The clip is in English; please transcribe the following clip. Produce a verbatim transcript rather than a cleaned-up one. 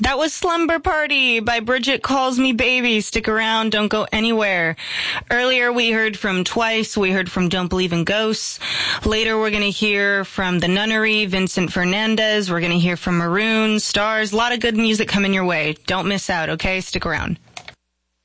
That was Slumber Party by Bridget Calls Me Baby. Stick around, don't go anywhere. Earlier we heard from Twice, we heard from Don't Believe in Ghosts. Later we're going to hear from The Nunnery, Vincent Fernandez. We're going to hear from Maroon, Stars. A lot of good music coming your way. Don't miss out, okay? Stick around.